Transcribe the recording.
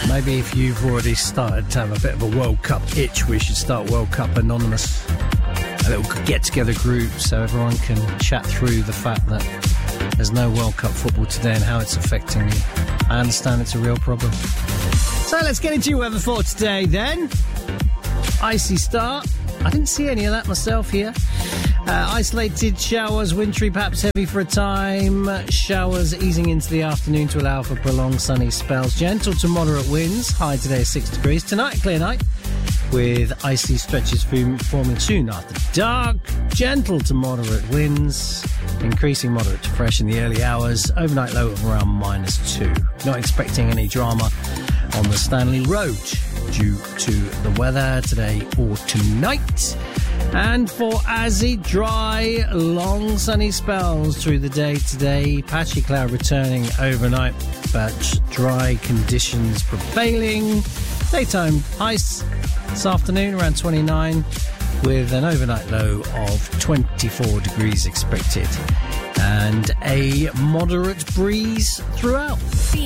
Maybe if you've already started to have a bit of a World Cup itch, we should start World Cup Anonymous. A little get-together group so everyone can chat through the fact that there's no World Cup football today and how it's affecting you. I understand it's a real problem. So let's get into your weather for today then. Icy start. I didn't see any of that myself here. Isolated showers, wintry, perhaps heavy for a time. Showers easing into the afternoon to allow for prolonged sunny spells. Gentle to moderate winds. High today 6 degrees. Tonight, clear night with icy stretches forming soon after dark. Gentle to moderate winds. Increasing moderate to fresh in the early hours. Overnight low of around -2. Not expecting any drama on the Stanley Road due to the weather today or tonight. And for Azzy, dry, long sunny spells through the day today. Patchy cloud returning overnight, but dry conditions prevailing. Daytime highs this afternoon around 29, with an overnight low of 24 degrees expected. And a moderate breeze throughout.